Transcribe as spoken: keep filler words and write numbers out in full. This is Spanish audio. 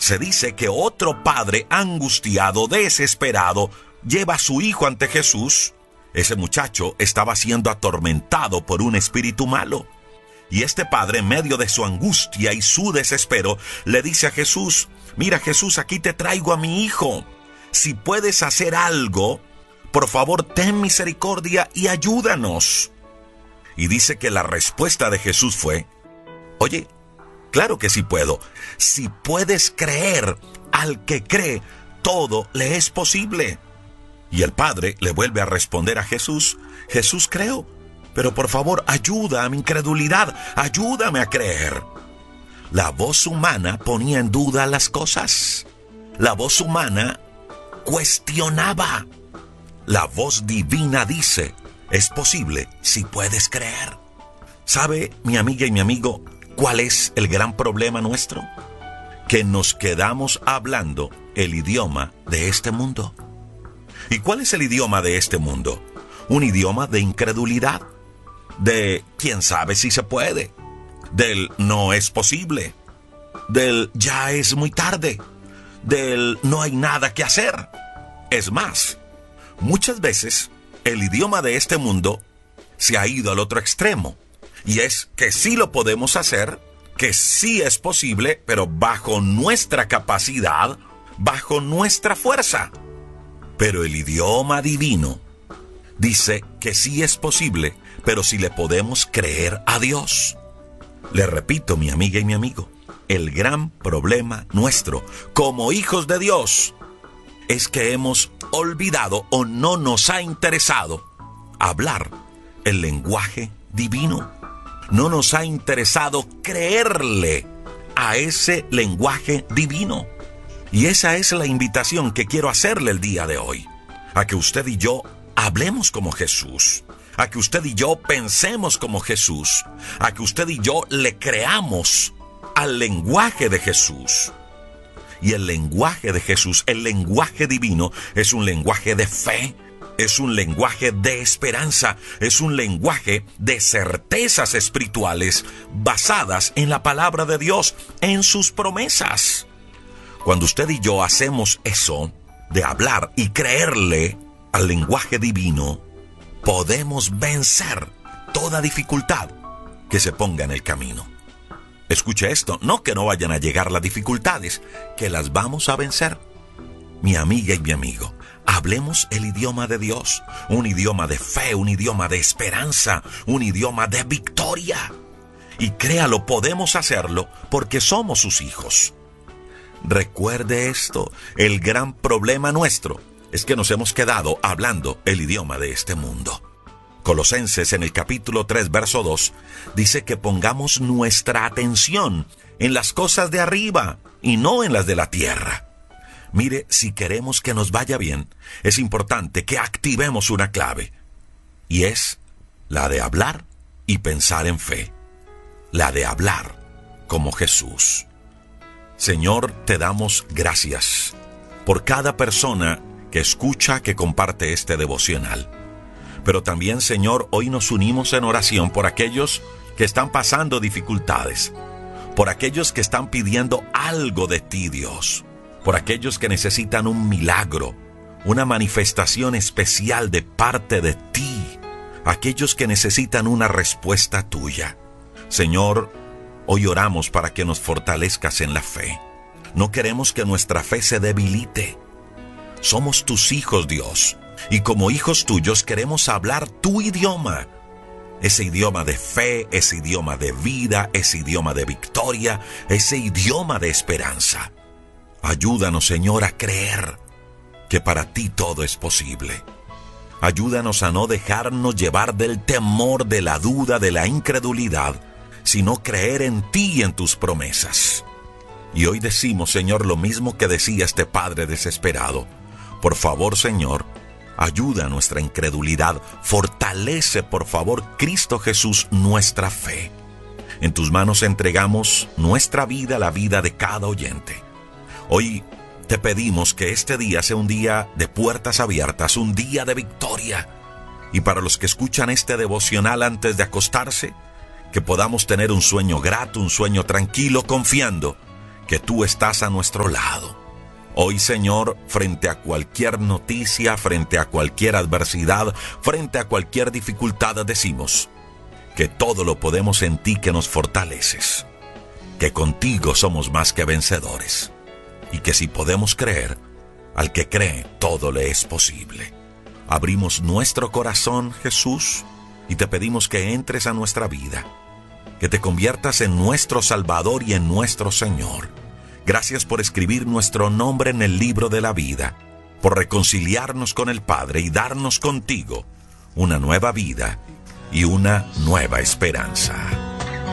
se dice que otro padre angustiado, desesperado, lleva a su hijo ante Jesús. Ese muchacho estaba siendo atormentado por un espíritu malo. Y este padre, en medio de su angustia y su desespero, le dice a Jesús: mira, Jesús, aquí te traigo a mi hijo. Si puedes hacer algo, por favor, ten misericordia y ayúdanos. Y dice que la respuesta de Jesús fue: oye, claro que sí puedo. Si puedes creer, al que cree, todo le es posible. Y el padre le vuelve a responder a Jesús: Jesús, creo, pero por favor, ayuda a mi incredulidad, ayúdame a creer. La voz humana ponía en duda las cosas. La voz humana cuestionaba. La voz divina dice: es posible si puedes creer. ¿Sabe, mi amiga y mi amigo, cuál es el gran problema nuestro? Que nos quedamos hablando el idioma de este mundo. ¿Y cuál es el idioma de este mundo? Un idioma de incredulidad, de quién sabe si se puede, del no es posible, del ya es muy tarde, del no hay nada que hacer. Es más, muchas veces el idioma de este mundo se ha ido al otro extremo, y es que sí lo podemos hacer, que sí es posible, pero bajo nuestra capacidad, bajo nuestra fuerza. Pero el idioma divino dice que sí es posible, pero si le podemos creer a Dios. Le repito, mi amiga y mi amigo, el gran problema nuestro como hijos de Dios es que hemos olvidado o no nos ha interesado hablar el lenguaje divino. No nos ha interesado creerle a ese lenguaje divino. Y esa es la invitación que quiero hacerle el día de hoy. A que usted y yo hablemos como Jesús. A que usted y yo pensemos como Jesús. A que usted y yo le creamos al lenguaje de Jesús. Y el lenguaje de Jesús, el lenguaje divino, es un lenguaje de fe. Es un lenguaje de esperanza, es un lenguaje de certezas espirituales basadas en la palabra de Dios, en sus promesas. Cuando usted y yo hacemos eso, de hablar y creerle al lenguaje divino, podemos vencer toda dificultad que se ponga en el camino. Escuche esto, no que no vayan a llegar las dificultades, que las vamos a vencer. Mi amiga y mi amigo, hablemos el idioma de Dios, un idioma de fe, un idioma de esperanza, un idioma de victoria. Y créalo, podemos hacerlo porque somos sus hijos. Recuerde esto, el gran problema nuestro es que nos hemos quedado hablando el idioma de este mundo. Colosenses en el capítulo tres, verso dos, dice que pongamos nuestra atención en las cosas de arriba y no en las de la tierra. Mire, si queremos que nos vaya bien, es importante que activemos una clave, y es la de hablar y pensar en fe, la de hablar como Jesús. Señor, te damos gracias por cada persona que escucha, que comparte este devocional. Pero también, Señor, hoy nos unimos en oración por aquellos que están pasando dificultades, por aquellos que están pidiendo algo de ti, Dios, por aquellos que necesitan un milagro, una manifestación especial de parte de ti, aquellos que necesitan una respuesta tuya. Señor, hoy oramos para que nos fortalezcas en la fe. No queremos que nuestra fe se debilite. Somos tus hijos, Dios, y como hijos tuyos queremos hablar tu idioma. Ese idioma de fe, ese idioma de vida, ese idioma de victoria, ese idioma de esperanza. Ayúdanos, Señor, a creer que para ti todo es posible. Ayúdanos a no dejarnos llevar del temor, de la duda, de la incredulidad, sino creer en ti y en tus promesas. Y hoy decimos, Señor, lo mismo que decía este padre desesperado. Por favor, Señor, ayuda a nuestra incredulidad. Fortalece, por favor, Cristo Jesús, nuestra fe. En tus manos entregamos nuestra vida, la vida de cada oyente. Hoy te pedimos que este día sea un día de puertas abiertas, un día de victoria. Y para los que escuchan este devocional antes de acostarse, que podamos tener un sueño grato, un sueño tranquilo, confiando que tú estás a nuestro lado. Hoy, Señor, frente a cualquier noticia, frente a cualquier adversidad, frente a cualquier dificultad, decimos que todo lo podemos en ti que nos fortaleces, que contigo somos más que vencedores, y que si podemos creer, al que cree todo le es posible. Abrimos nuestro corazón, Jesús, y te pedimos que entres a nuestra vida, que te conviertas en nuestro Salvador y en nuestro Señor. Gracias por escribir nuestro nombre en el libro de la vida, por reconciliarnos con el Padre y darnos contigo una nueva vida y una nueva esperanza.